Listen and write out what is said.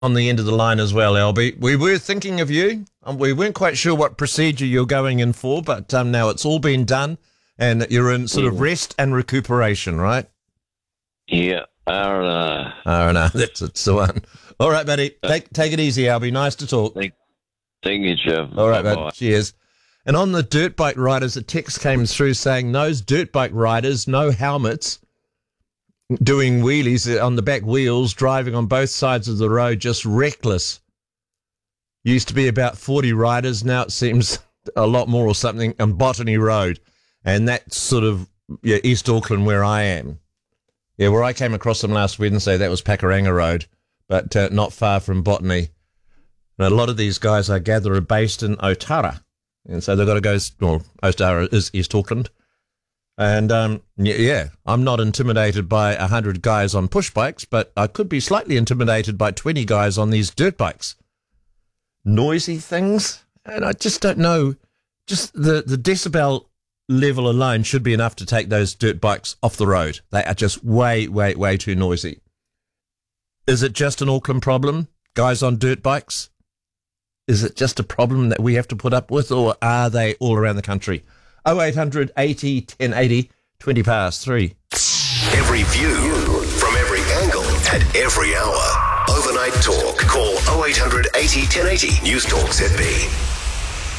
on the end of the line as well, Albie. We were thinking of you. We weren't quite sure what procedure you're going in for, but now it's all been done, and you're in sort of rest and recuperation, right? Yeah. R&R. R&R, that's the one. All right, buddy. Take it easy, Albie. Nice to talk. Thank you, Jeff. All right, bud. Cheers. And on the dirt bike riders, a text came through saying those dirt bike riders, no helmets, doing wheelies on the back wheels, driving on both sides of the road, just reckless. Used to be about 40 riders. Now it seems a lot more or something on Botany Road. And that's sort of East Auckland where I am. Yeah, where I came across them last Wednesday, that was Pakuranga Road, but not far from Botany. And a lot of these guys, I gather, are based in Otara. And so they've got to go, well, Otara is East Auckland. And, I'm not intimidated by 100 guys on push bikes, but I could be slightly intimidated by 20 guys on these dirt bikes. Noisy things. And I just don't know. Just the decibel level alone should be enough to take those dirt bikes off the road. They are just way, way, way too noisy. Is it just an Auckland problem? Guys on dirt bikes? Is it just a problem that we have to put up with, or are they all around the country? 0800 80 1080, 20 past 3. Every view from every angle at every hour. Overnight Talk. Call 0800 80 1080. News Talk ZB.